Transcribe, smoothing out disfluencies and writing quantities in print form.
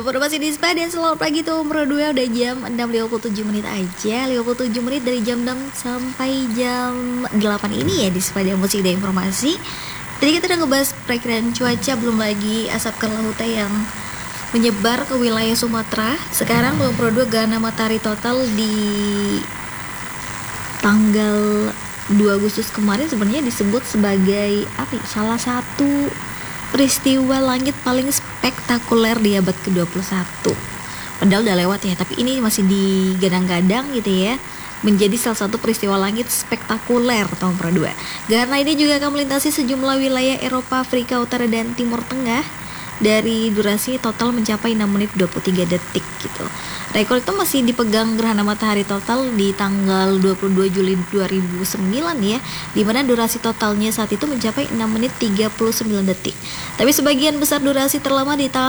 Baru masih di Spa dan selamat pagi tuh Pro 2, udah jam 6.57 menit aja, 57 menit dari jam 6 sampai jam 8 ini ya di Spa dan Musik dan Informasi. Tadi kita udah ngebahas perakiraan cuaca, belum lagi asap kerlahutan yang menyebar ke wilayah Sumatera. Sekarang belum Pro 2 gerhana matahari total di tanggal 2 Agustus kemarin sebenarnya disebut sebagai salah satu peristiwa langit paling spektakuler di abad ke-21. Padahal udah lewat ya, tapi ini masih digadang-gadang gitu ya, menjadi salah satu peristiwa langit spektakuler tahun Pro 2. Gerhana ini juga akan melintasi sejumlah wilayah Eropa, Afrika Utara dan Timur Tengah. Dari durasi total mencapai 6 menit 23 detik gitu. Rekor itu masih dipegang gerhana matahari total di tanggal 22 Juli 2009 ya, di mana durasi totalnya saat itu mencapai 6 menit 39 detik. Tapi sebagian besar durasi terlama di